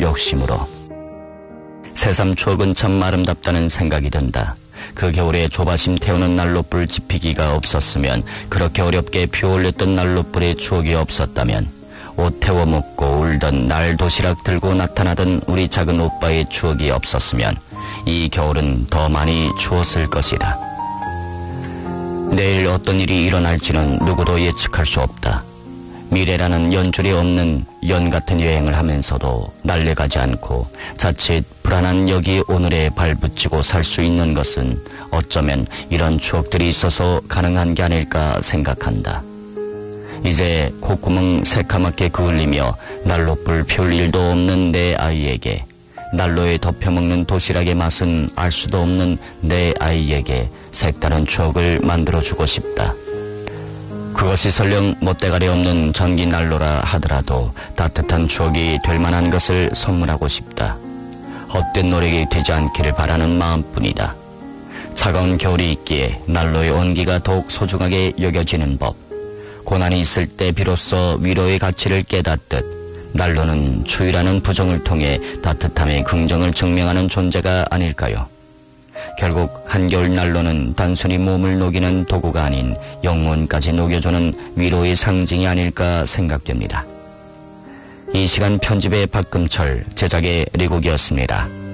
욕심으로. 새삼 추억은 참 아름답다는 생각이 든다. 그 겨울에 조바심 태우는 난로불 지피기가 없었으면, 그렇게 어렵게 피어올렸던 난로불의 추억이 없었다면, 옷 태워 먹고 울던 날 도시락 들고 나타나던 우리 작은 오빠의 추억이 없었으면 이 겨울은 더 많이 추웠을 것이다. 내일 어떤 일이 일어날지는 누구도 예측할 수 없다. 미래라는 연줄이 없는 연 같은 여행을 하면서도 날려가지 않고 자칫 불안한 여기 오늘에 발붙이고 살 수 있는 것은 어쩌면 이런 추억들이 있어서 가능한 게 아닐까 생각한다. 이제 콧구멍 새카맣게 그을리며 난로불 피울 일도 없는 내 아이에게, 난로에 덮여먹는 도시락의 맛은 알 수도 없는 내 아이에게 색다른 추억을 만들어주고 싶다. 그것이 설령 멋대가리 없는 전기 난로라 하더라도 따뜻한 추억이 될 만한 것을 선물하고 싶다. 헛된 노력이 되지 않기를 바라는 마음뿐이다. 차가운 겨울이 있기에 난로의 온기가 더욱 소중하게 여겨지는 법. 고난이 있을 때 비로소 위로의 가치를 깨닫듯 난로는 추위라는 부정을 통해 따뜻함의 긍정을 증명하는 존재가 아닐까요? 결국 한겨울 난로는 단순히 몸을 녹이는 도구가 아닌 영혼까지 녹여주는 위로의 상징이 아닐까 생각됩니다. 이 시간 편집의 박금철, 제작의 리국이었습니다.